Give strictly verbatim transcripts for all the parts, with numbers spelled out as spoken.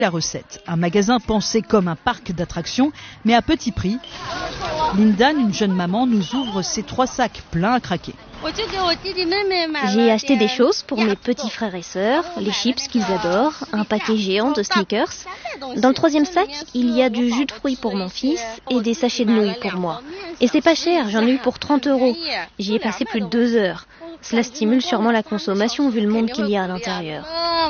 La recette, un magasin pensé comme un parc d'attractions, mais à petit prix. Lindan, une jeune maman, nous ouvre ses trois sacs pleins à craquer. J'ai acheté des choses pour mes petits frères et sœurs, les chips qu'ils adorent, un paquet géant de sneakers. Dans le troisième sac, il y a du jus de fruits pour mon fils et des sachets de nouilles pour moi. Et c'est pas cher, j'en ai eu pour trente euros. J'y ai passé plus de deux heures. Cela stimule sûrement la consommation vu le monde qu'il y a à l'intérieur.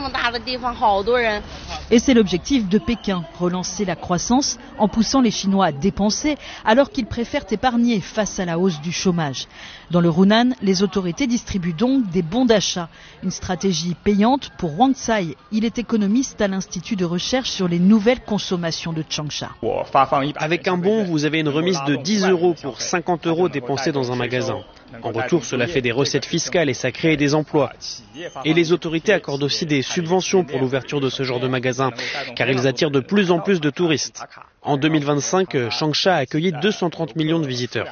Et c'est l'objectif de Pékin, relancer la croissance en poussant les Chinois à dépenser alors qu'ils préfèrent épargner face à la hausse du chômage. Dans le Hunan, les autorités distribuent donc des bons d'achat, une stratégie payante pour Wang Tsai. Il est économiste à l'Institut de recherche sur les nouvelles consommations de Changsha. Avec un bon, vous avez une remise de dix euros pour cinquante euros dépensés dans un magasin. En retour, cela fait des recettes fiscales et ça crée des emplois. Et les autorités accordent aussi des subventions pour l'ouverture de ce genre de magasins, car ils attirent de plus en plus de touristes. En deux mille vingt-cinq, Changsha a accueilli deux cent trente millions de visiteurs.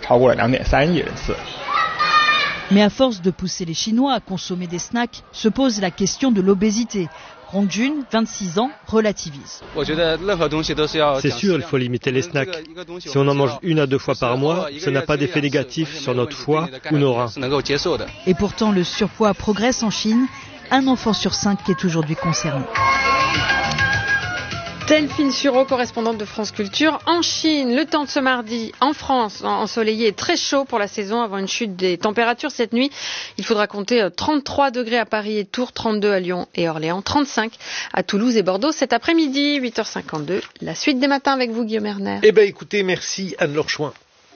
Mais à force de pousser les Chinois à consommer des snacks, se pose la question de l'obésité. Rongjun, vingt-six ans, relativise. C'est sûr, il faut limiter les snacks. Si on en mange une à deux fois par mois, ça n'a pas d'effet négatif sur notre foie ou nos reins. Et pourtant, le surpoids progresse en Chine. Un enfant sur cinq est aujourd'hui concerné. Delphine Sureau, correspondante de France Culture. En Chine, le temps de ce mardi, en France, ensoleillé et très chaud pour la saison avant une chute des températures cette nuit. Il faudra compter trente-trois degrés à Paris et Tours, trente-deux à Lyon et Orléans, trente-cinq à Toulouse et Bordeaux cet après-midi, huit heures cinquante-deux. La suite des matins avec vous, Guillaume Erner. Eh bien, écoutez, merci Anne-Laure Chouin.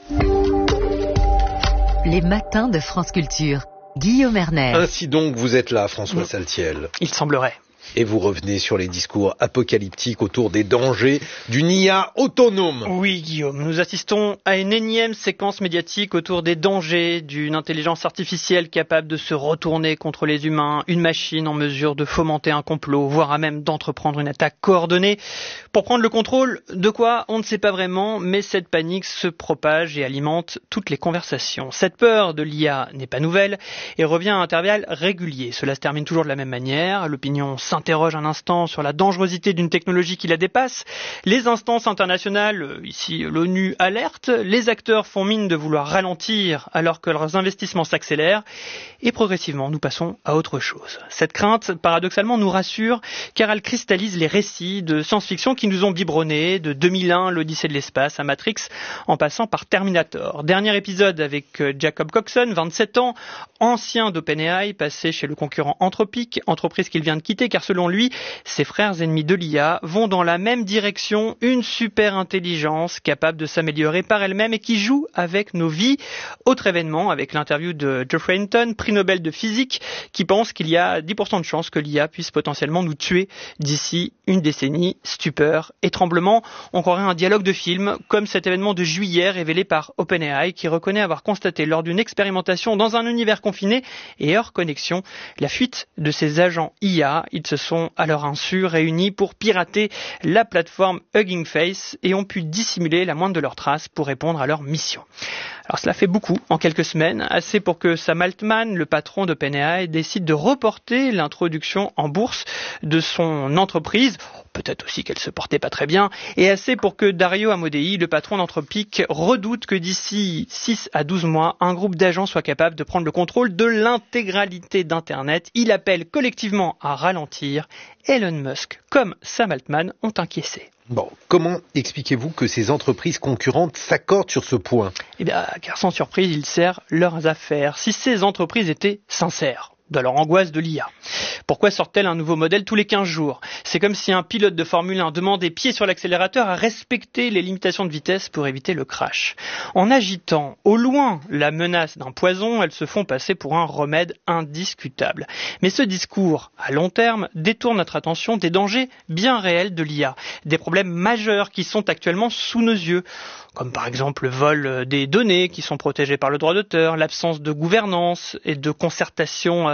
Les matins de France Culture. Guillaume Erner. Ainsi donc, vous êtes là, François Saltiel. Il semblerait. Et vous revenez sur les discours apocalyptiques autour des dangers d'une I A autonome. Oui, Guillaume, nous assistons à une énième séquence médiatique autour des dangers d'une intelligence artificielle capable de se retourner contre les humains, une machine en mesure de fomenter un complot, voire à même d'entreprendre une attaque coordonnée. Pour prendre le contrôle de quoi, on ne sait pas vraiment, mais cette panique se propage et alimente toutes les conversations. Cette peur de l'I A n'est pas nouvelle et revient à intervalles réguliers. Cela se termine toujours de la même manière. L'opinion s'interroge un instant sur la dangerosité d'une technologie qui la dépasse. Les instances internationales, ici l'ONU, alertent. Les acteurs font mine de vouloir ralentir alors que leurs investissements s'accélèrent. Et progressivement, nous passons à autre chose. Cette crainte, paradoxalement, nous rassure car elle cristallise les récits de science-fiction qui nous ont biberonnés, de deux mille un, l'Odyssée de l'espace, à Matrix, en passant par Terminator. Dernier épisode avec Jacob Coxon, vingt-sept ans, ancien d'OpenAI, passé chez le concurrent Anthropic, entreprise qu'il vient de quitter car selon lui, ses frères ennemis de l'I A vont dans la même direction, une super intelligence capable de s'améliorer par elle-même et qui joue avec nos vies. Autre événement avec l'interview de Geoffrey Hinton, prix Nobel de physique, qui pense qu'il y a dix pour cent de chances que l'I A puisse potentiellement nous tuer d'ici une décennie. Stupeur et tremblement, on croirait un dialogue de film, comme cet événement de juillet révélé par OpenAI qui reconnaît avoir constaté lors d'une expérimentation dans un univers confiné et hors connexion la fuite de ses agents I A. Ils se sont à leur insu réunis pour pirater la plateforme Hugging Face et ont pu dissimuler la moindre de leurs traces pour répondre à leur mission. Alors cela fait beaucoup en quelques semaines, assez pour que Sam Altman, le patron d'OpenAI, décide de reporter l'introduction en bourse de son entreprise. Peut-être aussi qu'elle se portait pas très bien, et assez pour que Dario Amodei, le patron d'Anthropic, redoute que d'ici six à douze mois, un groupe d'agents soit capable de prendre le contrôle de l'intégralité d'Internet. Il appelle collectivement à ralentir. Elon Musk, comme Sam Altman, ont inquiété. Bon, comment expliquez-vous que ces entreprises concurrentes s'accordent sur ce point ? Eh bien, car sans surprise, ils servent leurs affaires. Si ces entreprises étaient sincères de leur angoisse de l'I A. Pourquoi sortent-elles un nouveau modèle tous les quinze jours ? C'est comme si un pilote de Formule un demandait pied sur l'accélérateur à respecter les limitations de vitesse pour éviter le crash. En agitant au loin la menace d'un poison, elles se font passer pour un remède indiscutable. Mais ce discours, à long terme, détourne notre attention des dangers bien réels de l'I A. Des problèmes majeurs qui sont actuellement sous nos yeux, comme par exemple le vol des données qui sont protégées par le droit d'auteur, l'absence de gouvernance et de concertation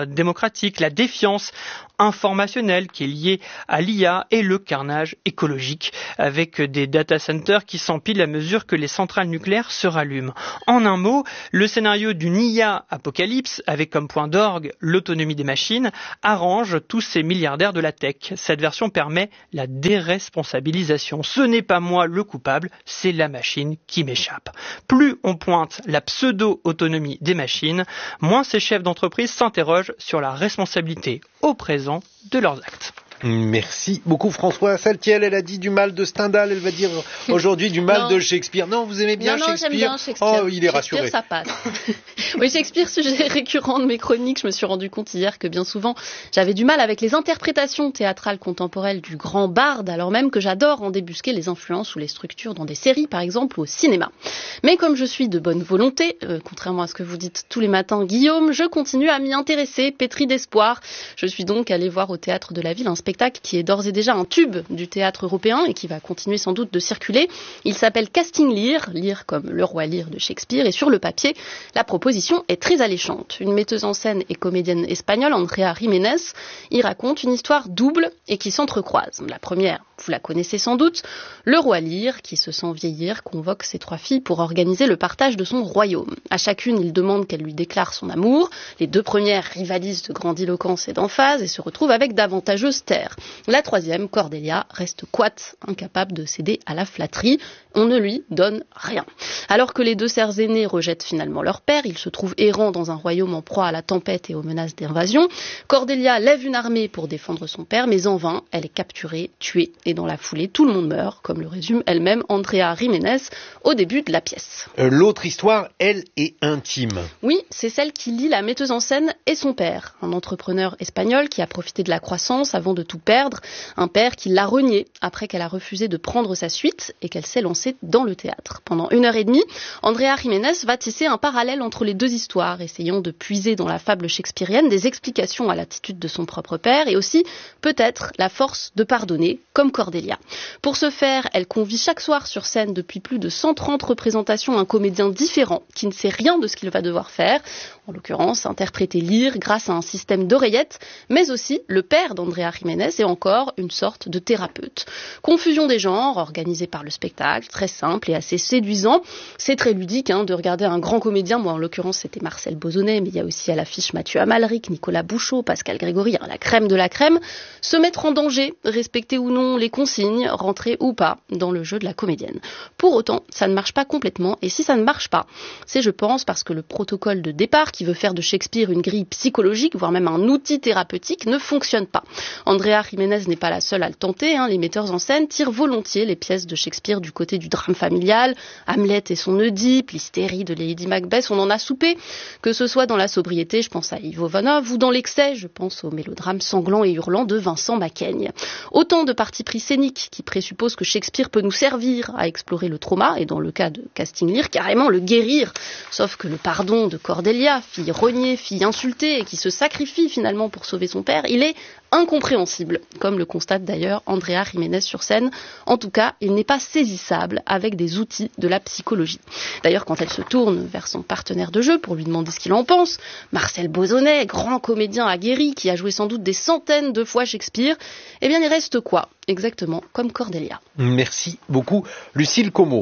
démocratique, la défiance informationnelle qui est liée à l'I A et le carnage écologique avec des data centers qui s'empilent à mesure que les centrales nucléaires se rallument. En un mot, le scénario d'une I A apocalypse avec comme point d'orgue l'autonomie des machines arrange tous ces milliardaires de la tech. Cette version permet la déresponsabilisation. Ce n'est pas moi le coupable, c'est la machine qui m'échappe. Plus on pointe la pseudo-autonomie des machines, moins ces chefs d'entreprise s'interrogent sur la responsabilité au présent de leurs actes. Merci beaucoup François Saltiel. Elle a dit du mal de Stendhal, elle va dire aujourd'hui du mal non. de Shakespeare. Non, vous aimez bien non, non, Shakespeare, j'aime bien Shakespeare. Oh, il est rassuré. Shakespeare, ça passe. Oui, Shakespeare, sujet récurrent de mes chroniques. Je me suis rendu compte hier que bien souvent, j'avais du mal avec les interprétations théâtrales contemporaines du grand barde, alors même que j'adore en débusquer les influences ou les structures dans des séries, par exemple, ou au cinéma. Mais comme je suis de bonne volonté, euh, contrairement à ce que vous dites tous les matins, Guillaume, je continue à m'y intéresser, pétri d'espoir. Je suis donc allée voir au Théâtre de la Ville un spectacle qui est d'ores et déjà un tube du théâtre européen et qui va continuer sans doute de circuler. Il s'appelle Casting Lear, Lear comme le roi Lear de Shakespeare, et sur le papier, la proposition est très alléchante. Une metteuse en scène et comédienne espagnole, Andrea Jiménez, y raconte une histoire double et qui s'entrecroise. La première, vous la connaissez sans doute, le roi Lear, qui se sent vieillir, convoque ses trois filles pour organiser le partage de son royaume. À chacune, il demande qu'elle lui déclare son amour. Les deux premières rivalisent de grandiloquence et d'emphase et se retrouvent avec d'avantageuses terres. La troisième, Cordelia, reste coite, incapable de céder à la flatterie. On ne lui donne rien. Alors que les deux sœurs aînées rejettent finalement leur père, ils se trouvent errants dans un royaume en proie à la tempête et aux menaces d'invasion. Cordelia lève une armée pour défendre son père, mais en vain, elle est capturée, tuée, et dans la foulée, tout le monde meurt, comme le résume elle-même Andrea Jiménez au début de la pièce. Euh, l'autre histoire, elle, est intime. Oui, c'est celle qui lie la metteuse en scène et son père, un entrepreneur espagnol qui a profité de la croissance avant de tout perdre, un père qui l'a renié après qu'elle a refusé de prendre sa suite et qu'elle s'est lancée dans le théâtre. Pendant une heure et demie, Andrea Jiménez va tisser un parallèle entre les deux histoires, essayant de puiser dans la fable shakespearienne des explications à l'attitude de son propre père et aussi, peut-être, la force de pardonner, comme Cordelia. Pour ce faire, elle convie chaque soir sur scène depuis plus de cent trente représentations un comédien différent qui ne sait rien de ce qu'il va devoir faire, en l'occurrence interpréter Lear grâce à un système d'oreillettes, mais aussi le père d'Andrea Jiménez et encore une sorte de thérapeute. Confusion des genres organisée par le spectacle, très simple et assez séduisant. C'est très ludique hein, de regarder un grand comédien, moi en l'occurrence c'était Marcel Bozonnet, mais il y a aussi à l'affiche Mathieu Amalric, Nicolas Bouchot, Pascal Grégory, hein, la crème de la crème, se mettre en danger, respecter ou non les consignes, rentrer ou pas dans le jeu de la comédienne. Pour autant, ça ne marche pas complètement, et si ça ne marche pas, c'est je pense parce que le protocole de départ qui veut faire de Shakespeare une grille psychologique, voire même un outil thérapeutique, ne fonctionne pas. Andrea Jiménez n'est pas la seule à le tenter, hein. Les metteurs en scène tirent volontiers les pièces de Shakespeare du côté du drame familial, Hamlet et son Oedipe, l'hystérie de Lady Macbeth, on en a soupé, que ce soit dans la sobriété, je pense à Ivo Vanov, ou dans l'excès, je pense au mélodrame sanglant et hurlant de Vincent Macaigne. Autant de partis pris scéniques qui présupposent que Shakespeare peut nous servir à explorer le trauma, et dans le cas de Casting Lear, carrément le guérir, sauf que le pardon de Cordelia, fille reniée, fille insultée, et qui se sacrifie finalement pour sauver son père, il est incompréhensible, comme le constate d'ailleurs Andrea Jiménez sur scène. En tout cas, il n'est pas saisissable avec des outils de la psychologie. D'ailleurs, quand elle se tourne vers son partenaire de jeu pour lui demander ce qu'il en pense, Marcel Bozonnet, grand comédien aguerri qui a joué sans doute des centaines de fois Shakespeare, eh bien il reste quoi ? Exactement comme Cordelia. Merci beaucoup, Lucille Como.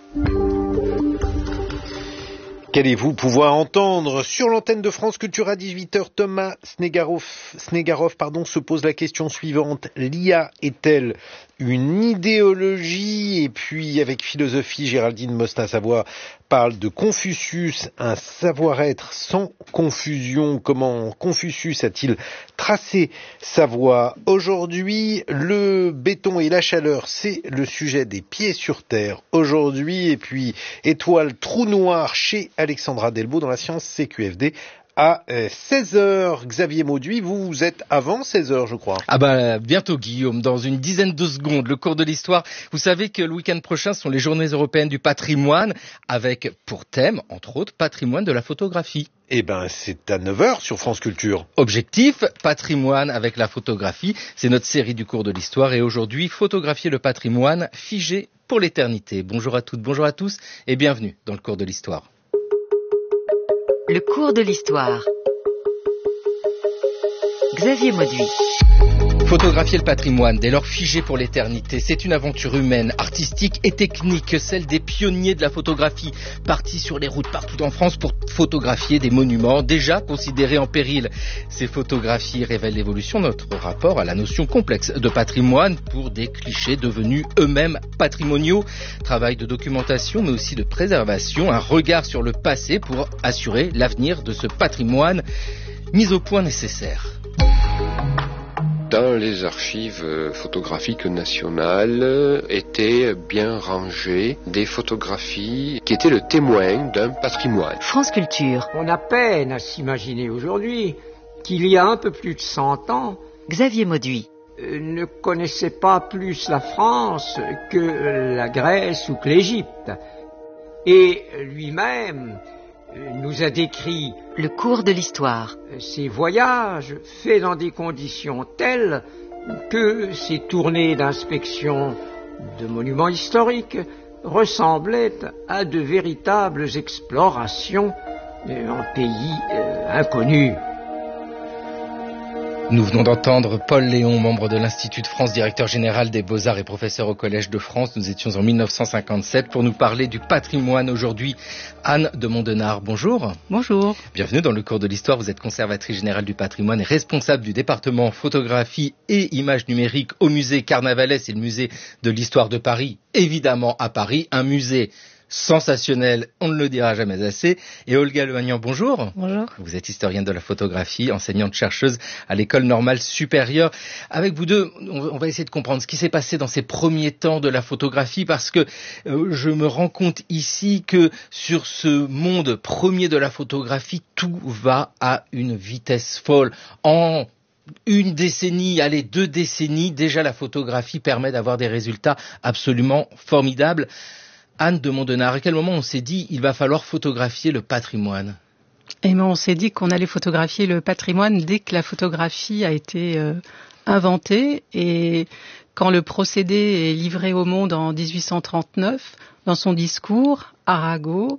Qu'allez-vous pouvoir entendre sur l'antenne de France Culture à dix-huit heures, Thomas Snegarov, Snegarov pardon, se pose la question suivante. L'I A est-elle une idéologie? Et puis, avec philosophie, Géraldine Mostin-Savoie parle de Confucius, un savoir-être sans confusion. Comment Confucius a-t-il tracé sa voie? Aujourd'hui, le béton et la chaleur, c'est le sujet des pieds sur terre aujourd'hui. Et puis, étoile trou noir chez Alexandra Delbo dans la science C Q F D à seize heures. Xavier Mauduit, vous, vous êtes avant seize heures, je crois. Ah bah bientôt, Guillaume, dans une dizaine de secondes, le cours de l'histoire. Vous savez que le week-end prochain sont les Journées européennes du patrimoine, avec pour thème, entre autres, patrimoine de la photographie. Eh ben, c'est à neuf heures sur France Culture. Objectif, patrimoine avec la photographie. C'est notre série du cours de l'histoire. Et aujourd'hui, photographier le patrimoine figé pour l'éternité. Bonjour à toutes, bonjour à tous et bienvenue dans le cours de l'histoire. Le cours de l'histoire. Xavier Mauduit. Photographier le patrimoine, dès lors figé pour l'éternité, c'est une aventure humaine, artistique et technique, celle des pionniers de la photographie, partis sur les routes partout en France pour photographier des monuments déjà considérés en péril. Ces photographies révèlent l'évolution de notre rapport à la notion complexe de patrimoine pour des clichés devenus eux-mêmes patrimoniaux. Travail de documentation mais aussi de préservation, un regard sur le passé pour assurer l'avenir de ce patrimoine. Mise au point nécessaire. Dans les archives photographiques nationales étaient bien rangées des photographies qui étaient le témoin d'un patrimoine. France Culture. On a peine à s'imaginer aujourd'hui qu'il y a un peu plus de cent ans, Xavier Mauduit euh, ne connaissait pas plus la France que la Grèce ou que l'Égypte. Et lui-même nous a décrit le cours de l'histoire. Ces voyages faits dans des conditions telles que ces tournées d'inspection de monuments historiques ressemblaient à de véritables explorations en pays euh, inconnus. Nous venons d'entendre Paul Léon, membre de l'Institut de France, directeur général des Beaux-Arts et professeur au Collège de France. Nous étions en mille neuf cent cinquante-sept pour nous parler du patrimoine aujourd'hui. Anne de Mondenard, bonjour. Bonjour. Bienvenue dans le cours de l'histoire. Vous êtes conservatrice générale du patrimoine et responsable du département photographie et images numériques au musée Carnavalet. C'est le musée de l'histoire de Paris, évidemment à Paris, un musée sensationnel, on ne le dira jamais assez. Et Olga Lehagnan, bonjour. Bonjour. Vous êtes historienne de la photographie, enseignante-chercheuse à l'École normale supérieure. Avec vous deux, on va essayer de comprendre ce qui s'est passé dans ces premiers temps de la photographie, parce que euh, je me rends compte ici que sur ce monde premier de la photographie, tout va à une vitesse folle. En une décennie, allez, deux décennies, déjà la photographie permet d'avoir des résultats absolument formidables. Anne de Mondenard, à quel moment on s'est dit il va falloir photographier le patrimoine ? Et ben, on s'est dit qu'on allait photographier le patrimoine dès que la photographie a été euh, inventée, et quand le procédé est livré au monde en dix-huit cent trente-neuf, dans son discours, Arago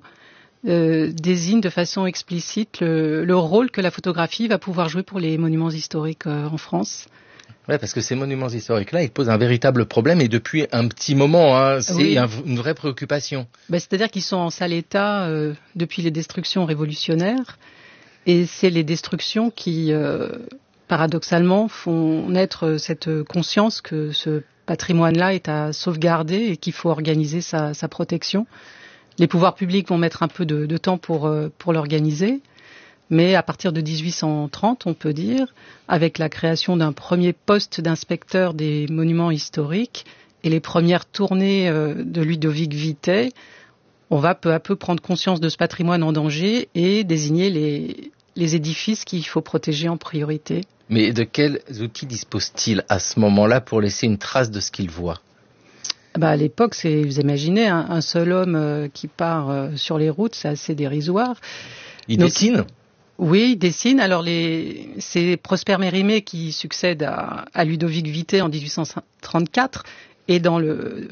euh, désigne de façon explicite le, le rôle que la photographie va pouvoir jouer pour les monuments historiques euh, en France. Oui, parce que ces monuments historiques-là, ils posent un véritable problème, et depuis un petit moment, hein, c'est oui. un, une vraie préoccupation. Ben, c'est-à-dire qu'ils sont en sale état euh, depuis les destructions révolutionnaires, et c'est les destructions qui, euh, paradoxalement, font naître cette conscience que ce patrimoine-là est à sauvegarder et qu'il faut organiser sa, sa protection. Les pouvoirs publics vont mettre un peu de, de temps pour, euh, pour l'organiser. Mais à partir de dix-huit cent trente, on peut dire, avec la création d'un premier poste d'inspecteur des monuments historiques et les premières tournées de Ludovic Vitet, on va peu à peu prendre conscience de ce patrimoine en danger et désigner les, les édifices qu'il faut protéger en priorité. Mais de quels outils dispose-t-il à ce moment-là pour laisser une trace de ce qu'il voit ? Bah, à l'époque, c'est, vous imaginez, un, un seul homme qui part sur les routes, c'est assez dérisoire. Il Donc, dessine ? Oui, il dessine. Alors, les, c'est Prosper Mérimée qui succède à, à Ludovic Vitet en dix-huit cent trente-quatre. Et dans le,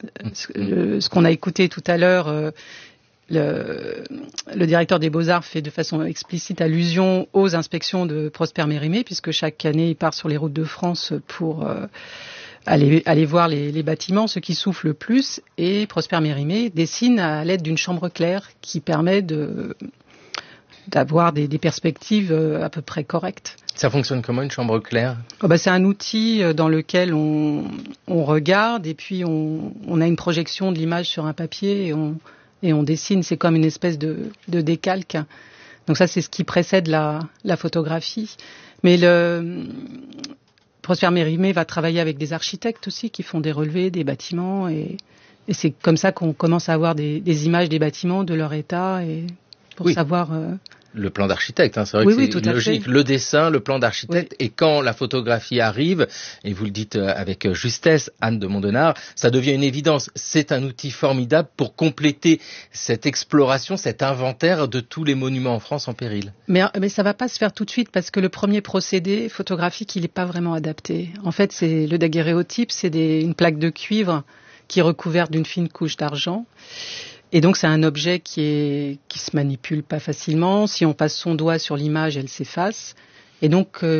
le ce qu'on a écouté tout à l'heure, euh, le, le directeur des Beaux-Arts fait de façon explicite allusion aux inspections de Prosper Mérimée, puisque chaque année, il part sur les routes de France pour euh, aller, aller voir les, les bâtiments, ceux qui soufflent le plus. Et Prosper Mérimée dessine à l'aide d'une chambre claire qui permet de... d'avoir des, des perspectives euh, à peu près correctes. Ça fonctionne comment, une chambre claire ? Oh bah, c'est un outil dans lequel on, on regarde et puis on, on a une projection de l'image sur un papier et on, et on dessine. C'est comme une espèce de, de décalque. Donc ça, c'est ce qui précède la, la photographie. Mais le, Prosper Mérimée va travailler avec des architectes aussi qui font des relevés des bâtiments. Et, et c'est comme ça qu'on commence à avoir des, des images des bâtiments, de leur état, et pour oui. savoir... Euh, le plan d'architecte, hein, c'est vrai oui, que oui, c'est logique. Le dessin, le plan d'architecte, oui. Et quand la photographie arrive, et vous le dites avec justesse, Anne de Mondenard, ça devient une évidence. C'est un outil formidable pour compléter cette exploration, cet inventaire de tous les monuments en France en péril. Mais, mais ça va pas se faire tout de suite, parce que le premier procédé photographique, il n'est pas vraiment adapté. En fait, c'est le daguerréotype, c'est des, une plaque de cuivre qui est recouverte d'une fine couche d'argent. Et donc, c'est un objet qui est, qui se manipule pas facilement. Si on passe son doigt sur l'image, elle s'efface. Et donc, euh,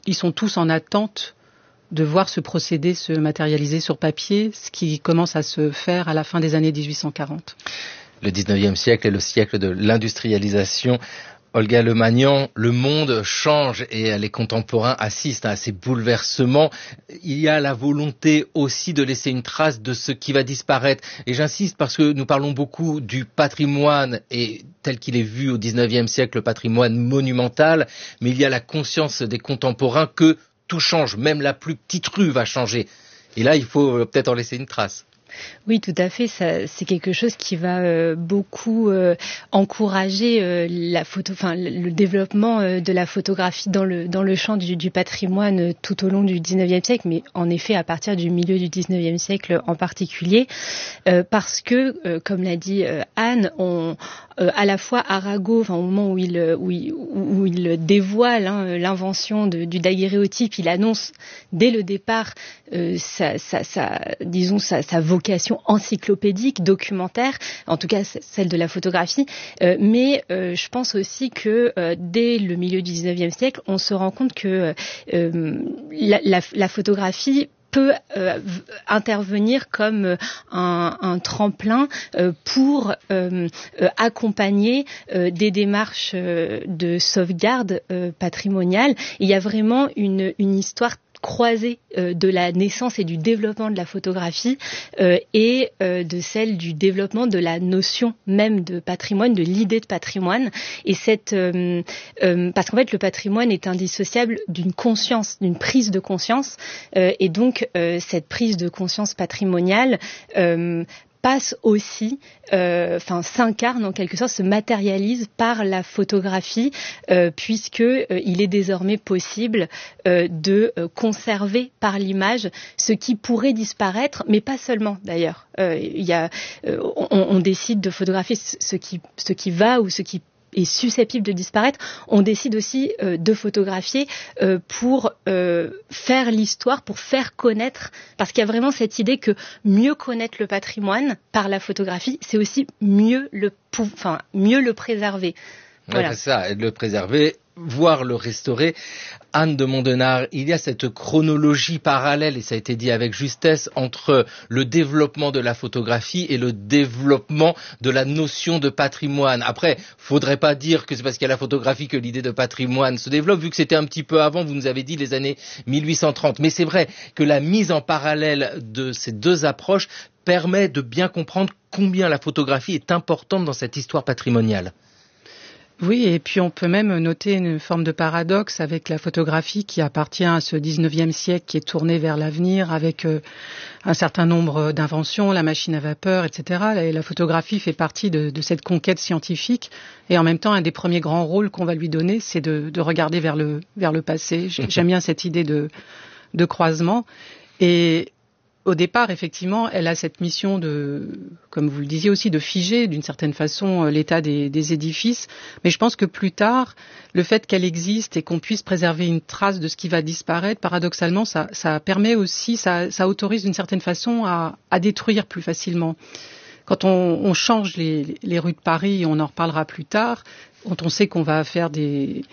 ils sont tous en attente de voir ce procédé se matérialiser sur papier, ce qui commence à se faire à la fin des années dix-huit cent quarante. Le dix-neuvième siècle est le siècle de l'industrialisation. Olga Lemagnan, le monde change et les contemporains assistent à ces bouleversements. Il y a la volonté aussi de laisser une trace de ce qui va disparaître. Et j'insiste parce que nous parlons beaucoup du patrimoine et tel qu'il est vu au dix-neuvième siècle, le patrimoine monumental, mais il y a la conscience des contemporains que tout change, même la plus petite rue va changer. Et là, il faut peut-être en laisser une trace. Oui, tout à fait. Ça, c'est quelque chose qui va euh, beaucoup euh, encourager euh, la photo, enfin le, le développement euh, de la photographie dans le dans le champ du, du patrimoine euh, tout au long du dix-neuvième siècle, mais en effet à partir du milieu du dix-neuvième siècle en particulier, euh, parce que, euh, comme l'a dit euh, Anne, on euh, à la fois Arago, enfin au moment où il où il, où il dévoile hein, l'invention de, du daguerréotype, il annonce dès le départ euh, sa, sa, sa disons sa, sa vocation encyclopédique, documentaire, en tout cas celle de la photographie, euh, mais euh, je pense aussi que euh, dès le milieu du dix-neuvième siècle, on se rend compte que euh, la, la, la photographie peut euh, intervenir comme euh, un, un tremplin euh, pour euh, euh, accompagner euh, des démarches euh, de sauvegarde euh, patrimoniale. Il y a vraiment une, une histoire croisée euh, de la naissance et du développement de la photographie euh, et euh, de celle du développement de la notion même de patrimoine, de l'idée de patrimoine. Et cette, euh, euh, parce qu'en fait, le patrimoine est indissociable d'une conscience, d'une prise de conscience, euh, et donc euh, cette prise de conscience patrimoniale euh, passe aussi, euh, enfin s'incarne en quelque sorte, se matérialise par la photographie, euh, puisque euh, il est désormais possible euh, de euh, conserver par l'image ce qui pourrait disparaître, mais pas seulement d'ailleurs. Euh, il y a, euh, on, on décide de photographier ce qui, ce qui va ou ce qui est susceptible de disparaître. On décide aussi euh, de photographier euh, pour euh, faire l'histoire, pour faire connaître, parce qu'il y a vraiment cette idée que mieux connaître le patrimoine par la photographie, c'est aussi mieux le, enfin, mieux le préserver. Voilà. Ouais, c'est ça, le préserver, voire le restaurer. Anne de Mondenard, il y a cette chronologie parallèle, et ça a été dit avec justesse, entre le développement de la photographie et le développement de la notion de patrimoine. Après, faudrait pas dire que c'est parce qu'il y a la photographie que l'idée de patrimoine se développe, vu que c'était un petit peu avant, vous nous avez dit les années mille huit cent trente. Mais c'est vrai que la mise en parallèle de ces deux approches permet de bien comprendre combien la photographie est importante dans cette histoire patrimoniale. Oui, et puis on peut même noter une forme de paradoxe avec la photographie qui appartient à ce dix-neuvième siècle, qui est tournée vers l'avenir avec euh, un certain nombre d'inventions, la machine à vapeur, et cetera. Et la photographie fait partie de, de cette conquête scientifique. Et en même temps, un des premiers grands rôles qu'on va lui donner, c'est de, de regarder vers le, vers le passé. J'aime bien cette idée de, de croisement. Et au départ, effectivement, elle a cette mission de, comme vous le disiez aussi, de figer d'une certaine façon l'état des, des édifices. Mais je pense que plus tard, le fait qu'elle existe et qu'on puisse préserver une trace de ce qui va disparaître, paradoxalement, ça, ça permet aussi, ça, ça autorise d'une certaine façon à, à détruire plus facilement. Quand on, on change les, les rues de Paris, on en reparlera plus tard, quand on sait qu'on va faire des...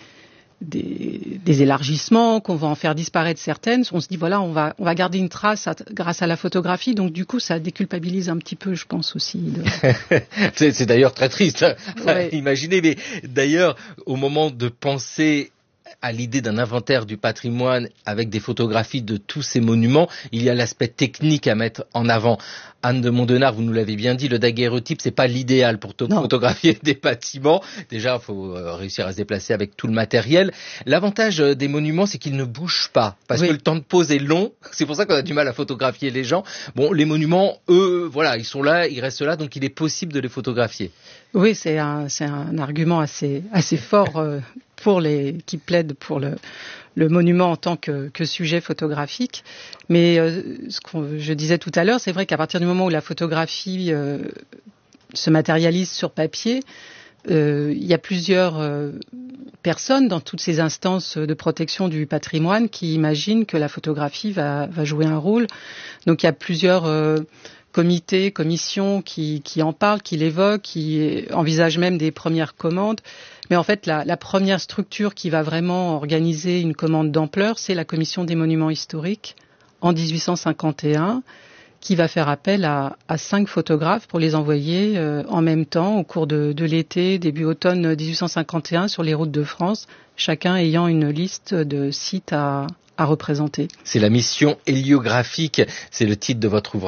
Des, des élargissements, qu'on va en faire disparaître certaines, on se dit voilà, on va on va garder une trace à, grâce à la photographie, donc du coup ça déculpabilise un petit peu, je pense aussi. De... c'est, c'est d'ailleurs très triste, ouais. Imaginez, mais d'ailleurs au moment de penser à l'idée d'un inventaire du patrimoine avec des photographies de tous ces monuments, il y a l'aspect technique à mettre en avant. Anne de Mondenard, vous nous l'avez bien dit, le daguerréotype, c'est pas l'idéal pour to- photographier des bâtiments. Déjà, il faut euh, réussir à se déplacer avec tout le matériel. L'avantage euh, des monuments, c'est qu'ils ne bougent pas, parce oui. que le temps de pose est long. C'est pour ça qu'on a du mal à photographier les gens. Bon, les monuments, eux, voilà, ils sont là, ils restent là, donc il est possible de les photographier. Oui, c'est un, c'est un argument assez, assez fort euh, pour les qui plaident pour le, le monument en tant que, que sujet photographique. Mais euh, ce que je disais tout à l'heure, c'est vrai qu'à partir du moment où la photographie euh, se matérialise sur papier, euh, il y a plusieurs euh, personnes dans toutes ces instances de protection du patrimoine qui imaginent que la photographie va, va jouer un rôle. Donc il y a plusieurs euh, comités, commissions qui, qui en parlent, qui l'évoquent, qui envisagent même des premières commandes. Mais en fait, la, la première structure qui va vraiment organiser une commande d'ampleur, c'est la Commission des monuments historiques en dix-huit cent cinquante et un, qui va faire appel à, à cinq photographes pour les envoyer euh, en même temps au cours de, de l'été, début automne dix-huit cent cinquante et un, sur les routes de France, chacun ayant une liste de sites à, à représenter. C'est la mission héliographique, c'est le titre de votre ouvrage.